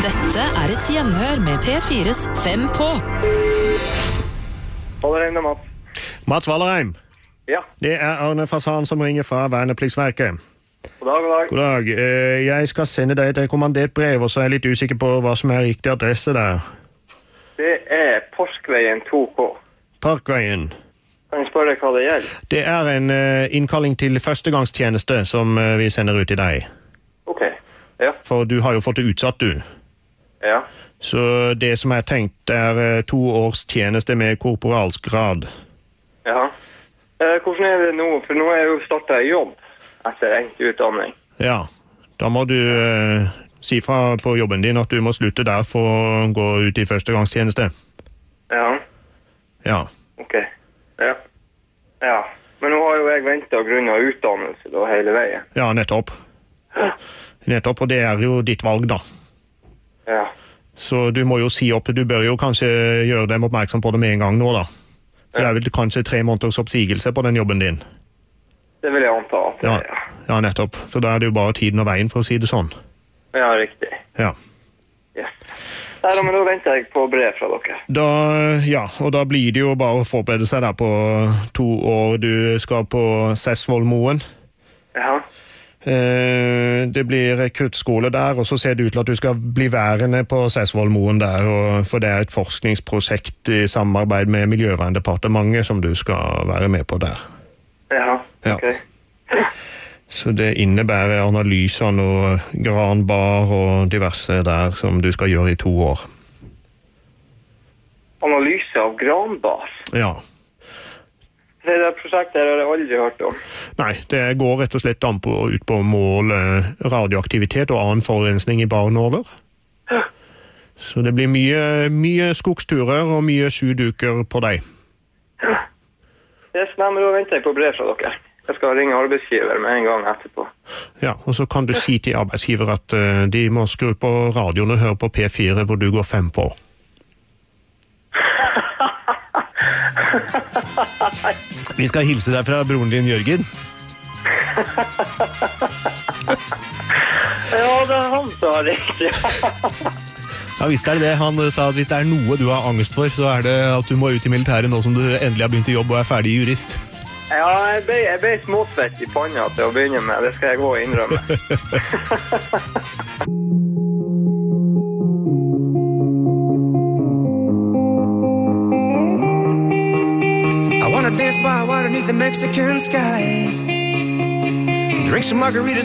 Dette et gjenhør med P4's 5 på. Vallerheim, Mats. Mats Vallerheim. Ja. Det Arne Fasan som ringer fra Vernepliktsverket. God dag, god dag. God dag. Jeg skal sende deg et rekommandert brev, og så jeg litt usikker på hva som riktig adresse der. Det Parkveien 2K. Parkveien. Kan jeg spørre hva det gjelder? Det en innkalling til førstegangstjeneste som vi sender ut til deg. Ok, ja. For du har jo fått det utsatt, du. Ja. Så det som tenkt 2 års tjeneste med korporalsgrad. Ja. Hvordan det nå? For nå jeg jo startet i jobb etter endt utdanning. Ja, da må du si fra på jobben din at du må slutte der for å gå ut i førstegangstjeneste. Ja. Ja. Ok, ja. Ja, men nå har jo jeg ventet grunn av utdannelse da hele veien. Ja, nettopp. Nettopp, og det jo ditt valg da. Ja. Så du må jo si opp, du bør jo kanskje gjøre dem oppmerksom på det med en gang nå da. For det vel kanskje 3 måneders oppsigelse på den jobben din. Det vil jeg anta at det ja. Ja, nettopp. Så da det jo bare tiden og veien for å si det sånn. Ja, riktig. Ja. Yes. Nei, men da venter jeg på brev fra dere. Ja, og da blir det jo bare å forberede seg der på 2 år. Du skal på Sessvollmoen. Ja. Det blir rekruttskole der, og så ser det ut til at du skal bli værende på Sessvollmoen der, for det et forskningsprosjekt i samarbeid med Miljøverndepartementet som du skal være med på der. Ja, ok. Ja. Så det innebærer analyser og granbar og diverse der som du skal gjøre i 2 år. Analyse av granbar? Ja. Det prosjektet har jeg aldri hørt om. Nei, det går rett og slett ut på å måle radioaktivitet og annen forurensning i barneåler. Så det blir mye skogsturer og mye sjuduker på deg. Det stemmer, da venter jeg på brev fra dere. Jeg skal ringe arbeidsgiver med en gang etterpå. Ja, og så kan du si til arbeidsgiver at de må skru på radioen og høre på P4 hvor du går 5 på. Vi skal hilse deg fra broren din, Jørgen. Ja, det han som har riktig. Ja, visst det. Han sa at hvis det noe du har angst for, så det at du må ut i militæret nå som du endelig har begynt i jobb og ferdig jurist. Ja, jeg ble småsvett i panna til å begynne med. Det skal jeg gå og innrømme. I wanna dance by water beneath the Mexican sky. Drink some margaritas